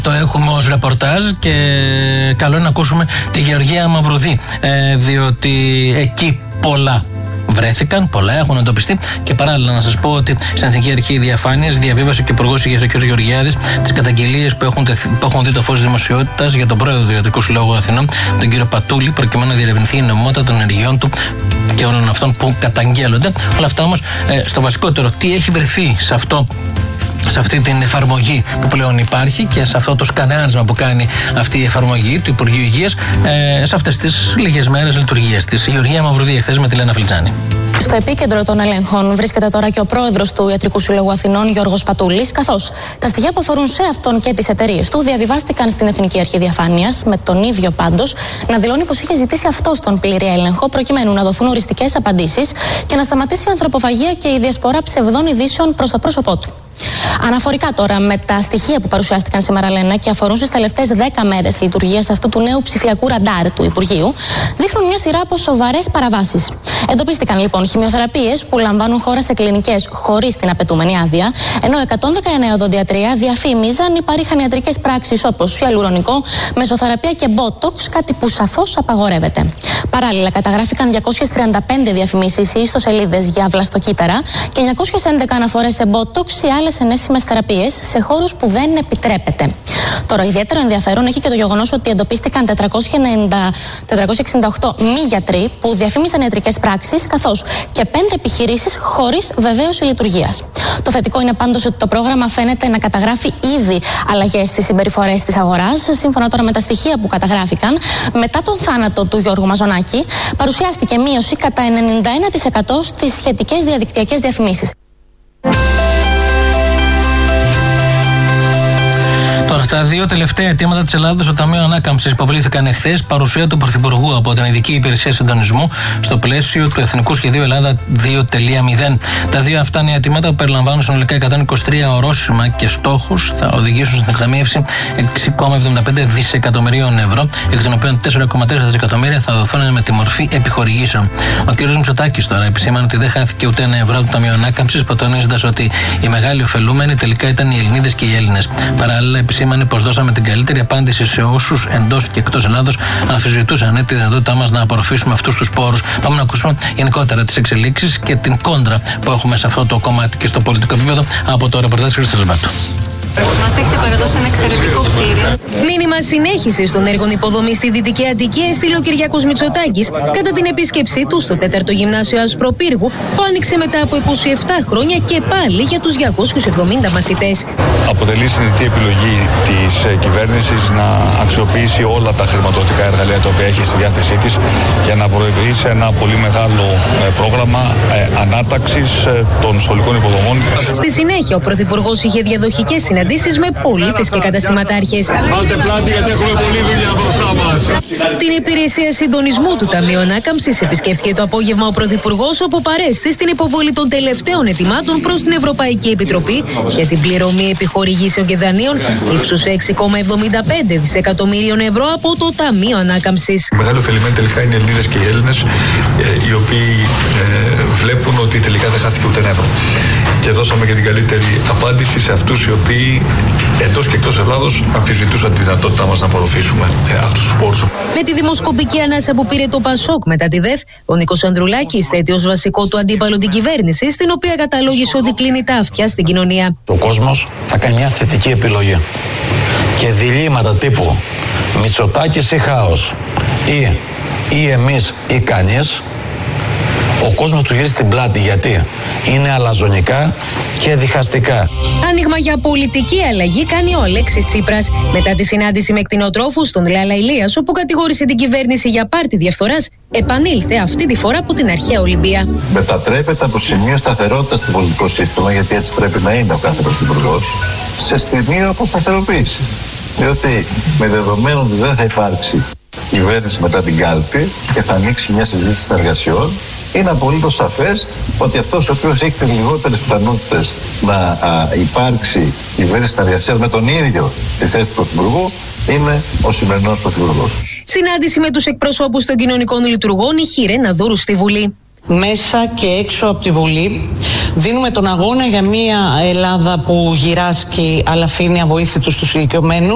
Το έχουμε ως ρεπορτάζ και καλό είναι να ακούσουμε τη Γεωργία Μαυρουδή, διότι εκεί πολλά βρέθηκαν, πολλά έχουν εντοπιστεί και παράλληλα να σας πω ότι στην Εθνική Αρχή Διαφάνειας διαβίβασε και ο Υπουργός Υγείας ο κ. Γεωργιάδης τις καταγγελίες που έχουν δει το φως της δημοσιότητας για τον πρόεδρο του Ιατρικού Συλλόγου Αθηνών, τον κ. Πατούλη, προκειμένου να διερευνηθεί η νομιμότητα των ενεργειών του και όλων αυτών που καταγγέλλονται. Όλα αυτά όμως στο βασικότερο, τι έχει βρεθεί σε αυτή την εφαρμογή που πλέον υπάρχει και σε αυτό το σκανάρισμα που κάνει αυτή η εφαρμογή του Υπουργείου Υγείας σε αυτές τις λίγες μέρες λειτουργίας της. Η Γεωργία Μαυρουδή εχθές με τη Λένα Φλιτζάνη. Στο επίκεντρο των ελέγχων βρίσκεται τώρα και ο πρόεδρος του Ιατρικού Συλλόγου Αθηνών, Γιώργος Πατούλης, καθώς τα στοιχεία που αφορούν σε αυτόν και τις εταιρείες του διαβιβάστηκαν στην Εθνική Αρχή Διαφάνειας, με τον ίδιο πάντως να δηλώνει πως είχε ζητήσει αυτός τον πλήρη έλεγχο, προκειμένου να δοθούν οριστικές απαντήσεις και να σταματήσει η ανθρωποφαγία και η διασπορά ψευδών ειδήσεων προς το πρόσωπό του. Αναφορικά τώρα με τα στοιχεία που παρουσιάστηκαν σήμερα, Λένα, και αφορούν στις τελευταίες 10 μέρες λειτουργίας αυτού του νέου ψηφιακού ραντάρ του Υπουργείου, δείχνουν μια σειρά από σοβαρές παραβάσεις. Εντοπίστηκαν λοιπόν χημειοθεραπείες που λαμβάνουν χώρα σε κλινικές χωρίς την απαιτούμενη άδεια, ενώ 119 οδοντιατρία διαφήμιζαν ή παρήχαν ιατρικές πράξεις όπως ιαλουρονικό, μεσοθεραπεία και μπότοξ, κάτι που σαφώς απαγορεύεται. Παράλληλα, καταγράφηκαν 235 διαφημίσεις ή ιστοσελίδες για βλαστοκύτταρα και 911 αναφορές σε μπότοξ ή άλλες ενέσιμες θεραπείες σε χώρους που δεν επιτρέπεται. Τώρα, ιδιαίτερο ενδιαφέρον έχει και το γεγονός ότι εντοπίστηκαν 468 μη γιατροί που διαφήμισαν ιατρικές πράξεις, καθώς και 5 επιχειρήσεις χωρίς βεβαίωση λειτουργίας. Το θετικό είναι πάντως ότι το πρόγραμμα φαίνεται να καταγράφει ήδη αλλαγές στις συμπεριφορές της αγοράς. Σύμφωνα τώρα με τα στοιχεία που καταγράφηκαν, μετά τον θάνατο του Γιώργου Μαζονάκη, παρουσιάστηκε μείωση κατά 91% στις σχετικές διαδικτυακές διαφημίσεις. Τα δύο τελευταία αιτήματα της Ελλάδας στο Ταμείο Ανάκαμψης υποβλήθηκαν εχθές, παρουσία του Πρωθυπουργού από την Ειδική Υπηρεσία Συντονισμού στο πλαίσιο του Εθνικού Σχεδίου Ελλάδα 2.0. Τα δύο αυτά είναι αιτήματα που περιλαμβάνουν συνολικά 123 ορόσημα και στόχους, θα οδηγήσουν στην εκταμείευση 6,75 δισεκατομμυρίων ευρώ, εκ των οποίων 4,4 δισεκατομμύρια θα δοθούν με τη μορφή επιχορηγήσεων. Ο κ. Μητσοτάκης τώρα επισήμανε ότι δεν χάθηκε ούτε ένα ευρώ του Ταμείου Ανάκαμψης, τονίζοντας ότι οι μεγάλοι ωφελούμενοι τελικά ήταν οι Ελληνίδες και οι Έλληνες. Παράλληλα, επισήμανε πως δώσαμε την καλύτερη απάντηση σε όσους εντός και εκτός Ελλάδος αμφισβητούσαν τη δυνατότητά μας να απορροφήσουμε αυτούς τους πόρους. Πάμε να ακούσουμε γενικότερα τις εξελίξεις και την κόντρα που έχουμε σε αυτό το κομμάτι και στο πολιτικό επίπεδο από το ρεπορτάζ της Χρήστας Βάτου. Μας έχετε παραδώσει ένα εξαιρετικό κτίριο. Μήνυμα συνέχισης των έργων υποδομής στη Δυτική Αττική έστειλε ο Κυριάκος Μητσοτάκης κατά την επίσκεψή του στο 4ο Γυμνάσιο Ασπροπύργου, που άνοιξε μετά από 27 χρόνια και πάλι για τους 270 μαθητές. Αποτελεί συνειδητή επιλογή της κυβέρνησης να αξιοποιήσει όλα τα χρηματοδοτικά εργαλεία τα οποία έχει στη διάθεσή της για να προωθήσει ένα πολύ μεγάλο πρόγραμμα ανάταξης των σχολικών υποδομών. Στη συνέχεια, ο Πρωθυπουργός είχε διαδοχικές συναντήσεις με πολίτες και καταστηματάρχες. Βάλτε πλάτη γιατί έχουμε πολλή δουλειά μπροστά μας. Την υπηρεσία συντονισμού του Ταμείου Ανάκαμψης επισκέφθηκε το απόγευμα ο Πρωθυπουργός, όπου παρέστη στην υποβολή των τελευταίων αιτημάτων προς την Ευρωπαϊκή Επιτροπή για την πληρωμή επιχορηγήσεων και δανείων ύψους 6,75 δισεκατομμύριων ευρώ από το Ταμείο Ανάκαμψης. Μεγάλο ωφελημένοι τελικά είναι οι Ελληνίδες και οι Έλληνες, οι οποίοι βλέπουν ότι τελικά δεν χάθηκε ούτε ένα ευρώ. Και δώσαμε και την καλύτερη απάντηση σε αυτούς οι οποίοι εντός και εκτός Ελλάδος αμφισβητούσαν τη δυνατότητά μας να απορροφήσουμε αυτούς τους πόρους. Με τη δημοσκοπική ανάσα που πήρε το Πασόκ μετά τη ΔΕΘ, ο Νίκος Ανδρουλάκης θέτει ως βασικό του αντίπαλο την κυβέρνηση, στην οποία καταλόγησε ότι κλείνει τα αυτιά στην κοινωνία. Ο κόσμος θα κάνει μια θετική επιλογή. Και διλήμματα τύπου Μητσοτάκης ή χάος, ή εμείς ή κανείς, ο κόσμος του γυρίζει την πλάτη, γιατί είναι αλαζονικά και διχαστικά. Άνοιγμα για πολιτική αλλαγή κάνει ο Αλέξης Τσίπρας μετά τη συνάντηση με κτηνοτρόφους στον Λάλα Ηλίας, όπου κατηγόρησε την κυβέρνηση για πάρτι διαφθοράς. Επανήλθε αυτή τη φορά από την αρχαία Ολυμπία. Μετατρέπεται από σημείο σταθερότητα στο πολιτικό σύστημα, γιατί έτσι πρέπει να είναι ο κάθε πρωθυπουργός, σε σημείο αποσταθεροποίηση. Διότι με δεδομένο ότι δεν θα υπάρξει κυβέρνηση μετά την κάλπη και θα ανοίξει μια συζήτηση συνεργασιών, είναι απολύτως σαφές ότι αυτός ο οποίος έχει τις λιγότερες πιθανότητες να υπάρξει κυβέρνηση συνεργασίας με τον ίδιο τη θέση του Πρωθυπουργού είναι ο σημερινός Πρωθυπουργός. Συνάντηση με τους εκπροσώπους των κοινωνικών λειτουργών η Ρένα Δούρου στη Βουλή. Μέσα και έξω από τη Βουλή δίνουμε τον αγώνα για μια Ελλάδα που γυράσκει αλλά αφήνει αβοήθητους τους ηλικιωμένους.